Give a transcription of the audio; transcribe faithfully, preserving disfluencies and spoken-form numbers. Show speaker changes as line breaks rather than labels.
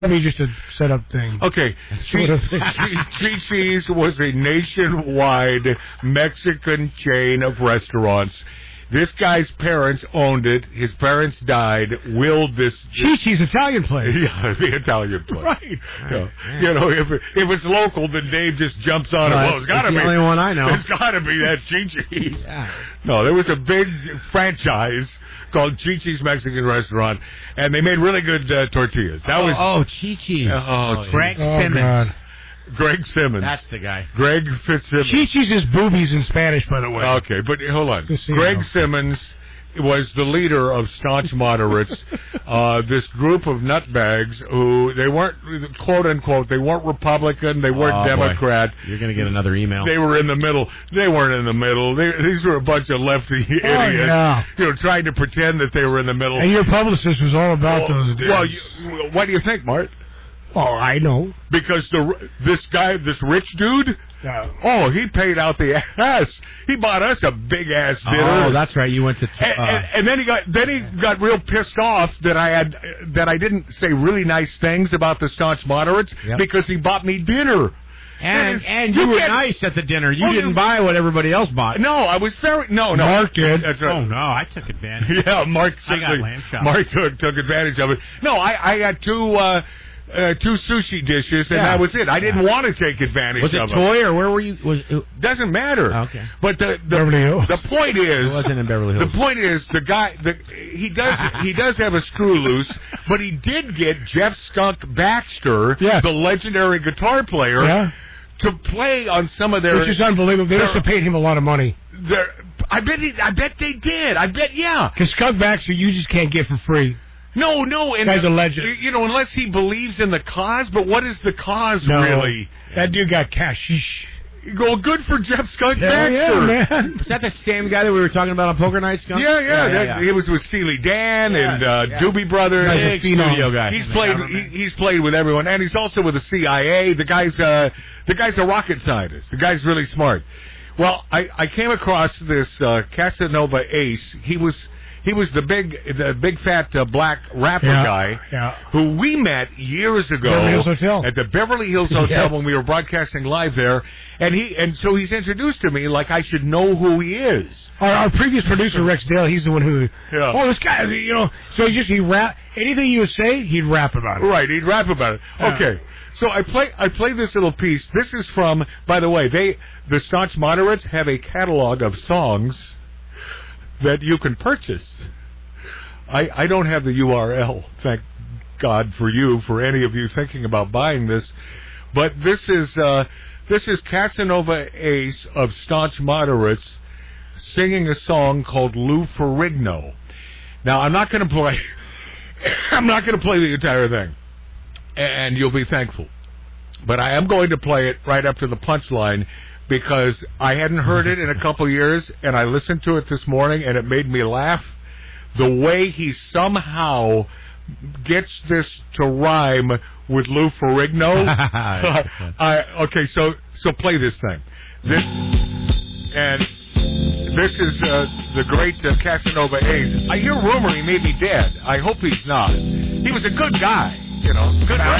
Maybe just a setup thing.
Okay, Chi-Chi's was a nationwide Mexican chain of restaurants. This guy's parents owned it. His parents died, willed this...
Chi-Chi's Italian place.
Yeah, the Italian place.
Right.
Yeah. You know, if, if it's local, then Dave just jumps on
well,
it. Well, it's got to be...
the only one I know.
It's got to be that Chi-Chi's.
Yeah.
No, there was a big franchise called Chi-Chi's Mexican Restaurant, and they made really good uh, tortillas. That
oh,
was...
Oh, Chi-Chi's.
Uh, oh,
Greg
oh,
Simmons.
God.
Greg Simmons.
That's the guy.
Greg Fitzsimmons.
Chi-Chi's is boobies in Spanish, by the way.
Okay, but hold on.
Casino.
Greg Simmons was the leader of staunch moderates, uh, this group of nutbags who, they weren't, quote unquote, they weren't Republican, they weren't
oh,
Democrat.
Boy. You're going to get another email.
They were in the middle. They weren't in the middle. They, these were a bunch of lefty idiots,
oh, yeah.
you know, trying to pretend that they were in the middle.
And your publicist was all about
well,
those days.
Well, you, what do you think, Mart?
Oh, I know.
Because the this guy, this rich dude,
yeah.
oh, he paid out the ass. He bought us a big ass dinner.
Oh, that's right. You went to. T-
and,
uh,
and, and then he got then he got real pissed off that I had that I didn't say really nice things about the staunch moderates
yep.
because he bought me dinner.
And and you, you were nice at the dinner. You
well,
didn't buy what everybody else bought.
No, I was very no no.
Mark did.
That's right.
Oh no, I took advantage.
Yeah, Mark.
I got lamb chops.
Mark took took advantage of it. No, I I had two. Uh, Uh, two sushi dishes, and
yeah.
that was it. I didn't yeah. want to take advantage
was
of
it
it.
Toy, or where were you? Was it...
Doesn't matter.
Okay.
But the the,
Beverly Hills.
the point is,
it wasn't in Beverly Hills.
The point is, the guy, the, he does he does have a screw loose, but he did get Jeff Skunk Baxter,
yeah.
the legendary guitar player,
yeah.
to play on some of their.
Which is unbelievable. They must have paid him a lot of money.
I bet he, I bet they did. I bet yeah.
Because Skunk Baxter, you just can't get for free.
No, no, and
guy's a legend.
You know, unless he believes in the cause. But what is the cause
no,
really?
That dude got cashish.
Go good for Jeff Skunk
Hell
Baxter.
Yeah, man.
Is that the same guy that we were talking about on Poker Night, Skunk?
Yeah, yeah.
yeah,
that,
yeah.
He was with Steely Dan
yeah,
and uh,
yeah.
Doobie Brothers.
Big studio guy.
He's played. He, he's played with everyone, and he's also with the C I A. The guy's uh, the guy's a rocket scientist. The guy's really smart. Well, I, I came across this uh, Casanova Ace. He was. He was the big, the big fat uh, black rapper
yeah,
guy
yeah.
who we met years ago
Beverly Hills Hotel.
at the Beverly Hills Hotel
yeah.
when we were broadcasting live there, and he and so he's introduced to me like I should know who he is.
Our, our previous producer Rex Dale, he's the one who,
yeah.
oh, this guy, you know, so he just he rap anything you would say, he'd rap about it.
Right, he'd rap about it.
Yeah.
Okay. So I play I play this little piece. This is from, by the way, they the staunch moderates have a catalog of songs that you can purchase. I, I don't have the U R L, thank God for you, for any of you thinking about buying this. But this is uh, this is Casanova Ace of Staunch Moderates singing a song called Lou Ferrigno. Now, I'm not going to play I'm not going to play the entire thing, and you'll be thankful. But I am going to play it right up to the punchline because I hadn't heard it in a couple years, and I listened to it this morning, and it made me laugh. The way he somehow gets this to rhyme with Lou Ferrigno. I, okay, so so play this thing. This and this is uh, the great uh, Casanova Ace. I hear rumor he may be dead. I hope he's not. He was a good guy, you know, good guy.